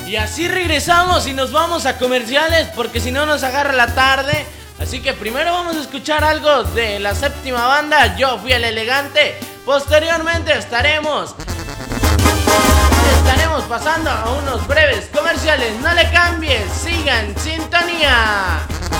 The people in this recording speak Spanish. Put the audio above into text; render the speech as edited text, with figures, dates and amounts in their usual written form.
Y así regresamos y nos vamos a comerciales porque si no nos agarra la tarde. Así que primero vamos a escuchar algo de la séptima banda, Yo Fui el Elegante. Posteriormente estaremos pasando a unos breves comerciales. No le cambies, sigan sintonía.